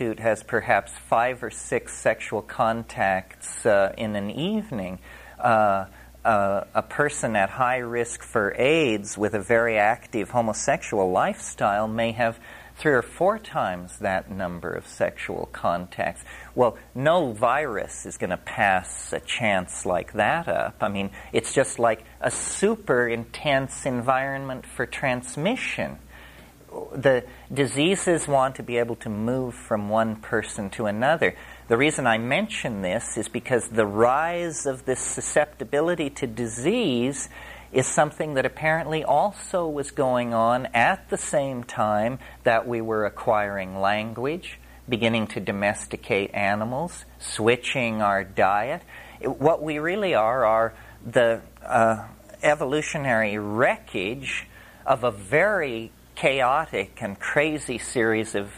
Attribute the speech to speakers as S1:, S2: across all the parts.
S1: prostitute has perhaps 5 or 6 sexual contacts in an evening, a person at high risk for AIDS with a very active homosexual lifestyle may have 3 or 4 times that number of sexual contacts. Well, no virus is going to pass a chance like that up. I mean, it's just like a super intense environment for transmission. The diseases want to be able to move from one person to another. The reason I mention this is because the rise of this susceptibility to disease is something that apparently also was going on at the same time that we were acquiring language, beginning to domesticate animals, switching our diet. What we really are the evolutionary wreckage of a very chaotic and crazy series of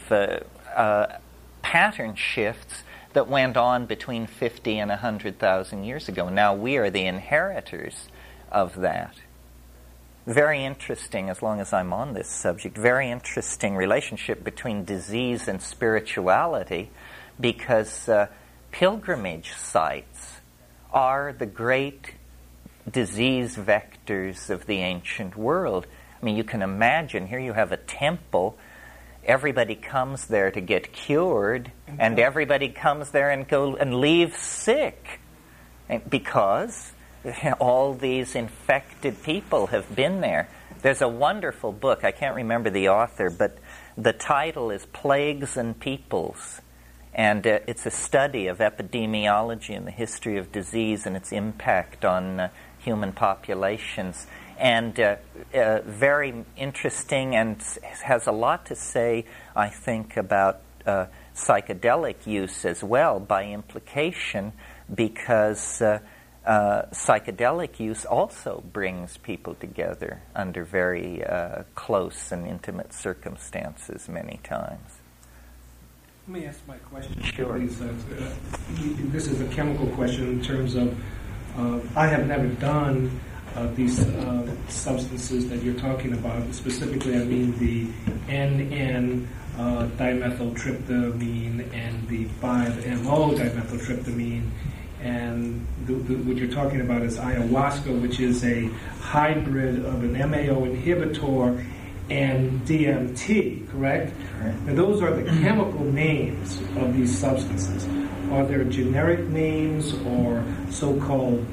S1: pattern shifts that went on between 50 and 100,000 years ago. Now we are the inheritors of that. Very interesting, as long as I'm on this subject, very interesting relationship between disease and spirituality, because pilgrimage sites are the great disease vectors of the ancient world. I mean, you can imagine, here you have a temple, everybody comes there to get cured, and everybody comes there and leaves sick, because all these infected people have been there. There's a wonderful book, I can't remember the author, but the title is Plagues and Peoples, and it's a study of epidemiology and the history of disease and its impact on human populations. And very interesting, and has a lot to say, I think, about psychedelic use as well, by implication, because psychedelic use also brings people together under very close and intimate circumstances many times.
S2: Let me ask my question.
S1: Sure.
S2: Please. This is a chemical question in terms of, I have never done these substances that you're talking about. Specifically, I mean the NN dimethyltryptamine and the 5-MO dimethyltryptamine. And what you're talking about is ayahuasca, which is a hybrid of an MAO inhibitor and DMT, correct?
S1: Correct.
S2: Now, those are the chemical names of these substances. Are there generic names or so-called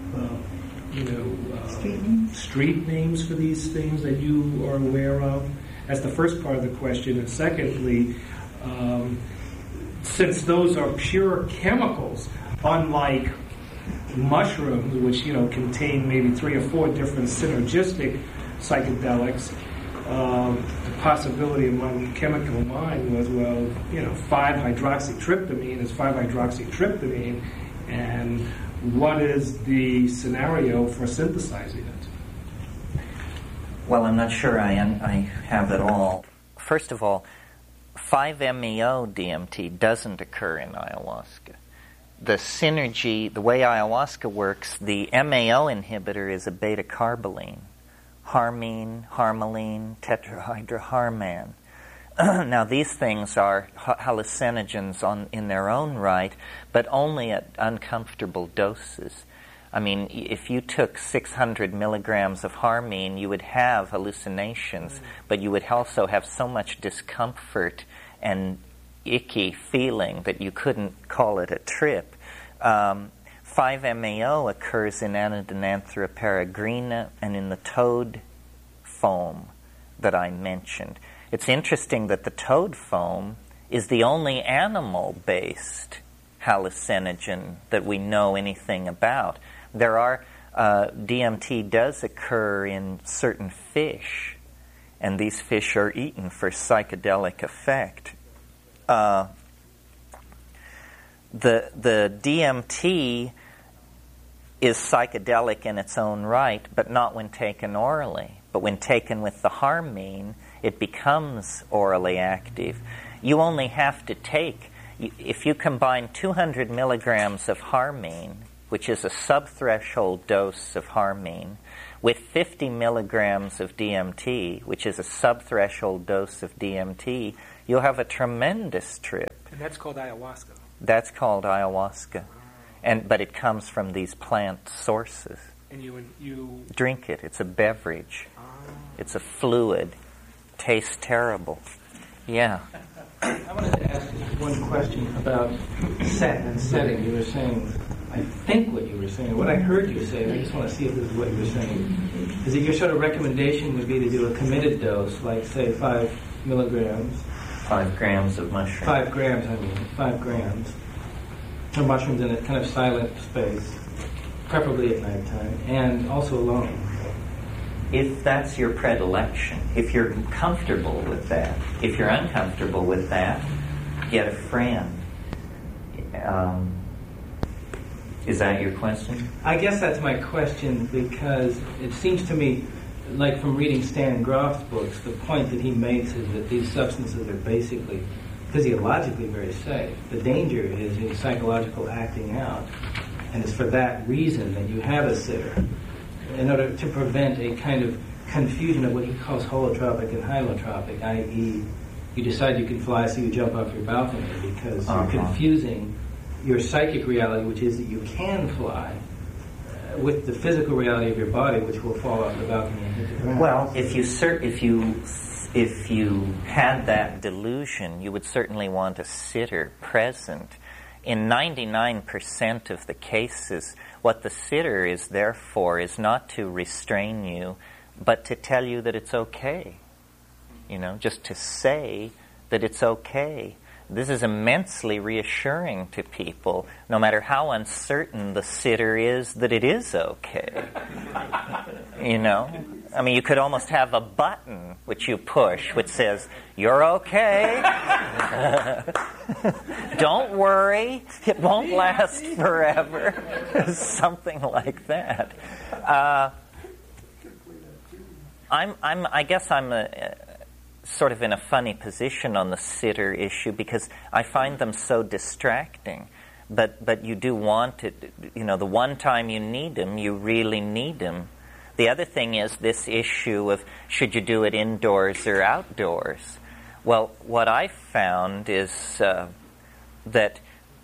S2: street names for these things that you are aware of? That's the first part of the question. And secondly, since those are pure chemicals, unlike mushrooms, which contain maybe 3 or 4 different synergistic psychedelics, the possibility in my chemical mind was, 5-hydroxytryptamine is 5-hydroxytryptamine, and what is the scenario for synthesizing it?
S1: Well, I'm not sure I have it all. First of all, 5-MeO DMT doesn't occur in ayahuasca. The synergy, the way ayahuasca works, the MAO inhibitor is a beta-carboline, harmine, harmaline, tetrahydroharman. Now, these things are hallucinogens in their own right, but only at uncomfortable doses. I mean, if you took 600 milligrams of harmine, you would have hallucinations, but you would also have so much discomfort and icky feeling that you couldn't call it a trip. 5-MeO occurs in Anadenanthera peregrina and in the toad foam that I mentioned. It's interesting that the toad foam is the only animal-based hallucinogen that we know anything about. There are DMT does occur in certain fish, and these fish are eaten for psychedelic effect. The DMT is psychedelic in its own right, but not when taken orally. But when taken with the harmine, it becomes orally active. You only have to take, if you combine 200 milligrams of harmine, which is a subthreshold dose of harmine, with 50 milligrams of DMT, which is a subthreshold dose of DMT, you'll have a tremendous trip.
S2: That's called ayahuasca.
S1: That's called ayahuasca. But it comes from these plant sources.
S2: And you
S1: drink it. It's a beverage. It's a fluid. Tastes terrible. Yeah.
S3: I wanted to ask you one question about set and setting. You were saying, I think what you were saying, what I heard you say, and I just want to see if this is what you were saying, is that your sort of recommendation would be to do a committed dose, like say 5 milligrams.
S1: 5 grams of mushroom.
S3: 5 grams, 5 grams. Of mushrooms in a kind of silent space, preferably at nighttime, and also alone.
S1: If that's your predilection, if you're comfortable with that, if you're uncomfortable with that, get a friend. Is that your question?
S3: I guess that's my question, because it seems to me, like from reading Stan Grof's books, the point that he makes is that these substances are basically physiologically very safe. The danger is in psychological acting out, and it's for that reason that you have a sitter, in order to prevent a kind of confusion of what he calls holotropic and hylotropic, i.e. you decide you can fly, so you jump off your balcony, because you're confusing your psychic reality, which is that you can fly, with the physical reality of your body, which will fall off the balcony and hit the ground.
S1: Well, if you had that delusion, you would certainly want a sitter present. In 99% of the cases, what the sitter is there for is not to restrain you, but to tell you that it's okay. Just to say that it's okay. This is immensely reassuring to people, no matter how uncertain the sitter is that it is okay. You could almost have a button which you push which says, "You're okay. Don't worry. It won't last forever." Something like that. I guess I'm sort of in a funny position on the sitter issue, because I find them so distracting. But you do want it. The one time you need them, you really need them. The other thing is this issue of should you do it indoors or outdoors. Well, what I found is that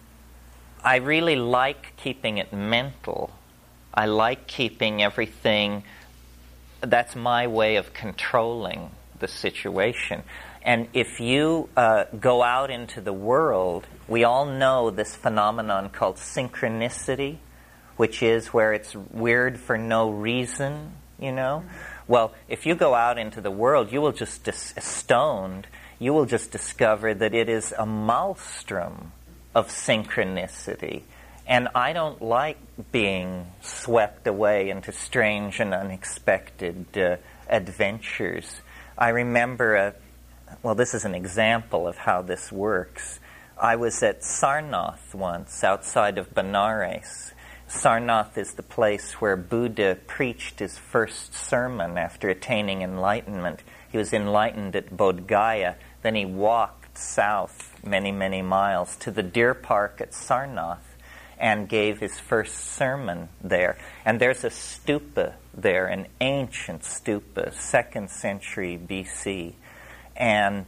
S1: I really like keeping it mental. I like keeping everything. That's my way of controlling the situation. And if you go out into the world, we all know this phenomenon called synchronicity, which is where it's weird for no reason, Well, if you go out into the world, you will just stoned. You will just discover that it is a maelstrom of synchronicity. And I don't like being swept away into strange and unexpected adventures. I remember, this is an example of how this works. I was at Sarnath once, outside of Benares. Sarnath is the place where Buddha preached his first sermon after attaining enlightenment. He was enlightened at Bodh Gaya. Then he walked south many, many miles to the deer park at Sarnath and gave his first sermon there. And there's a stupa there, an ancient stupa, 2nd century BC. And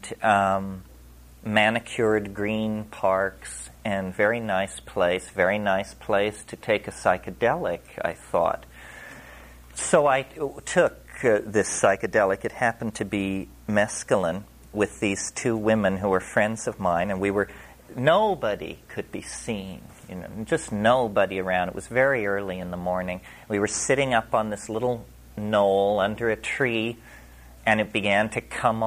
S1: manicured green parks, and very nice place to take a psychedelic, I thought. So I took this psychedelic. It happened to be mescaline, with these 2 women who were friends of mine, and nobody could be seen, just nobody around. It was very early in the morning. We were sitting up on this little knoll under a tree, and it began to come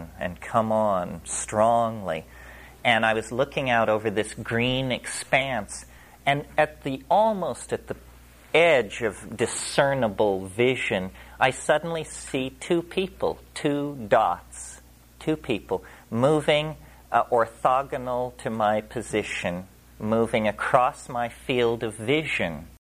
S1: on strongly. And I was looking out over this green expanse, and almost at the edge of discernible vision, I suddenly see 2 people, 2 dots, 2 people moving orthogonal to my position, moving across my field of vision.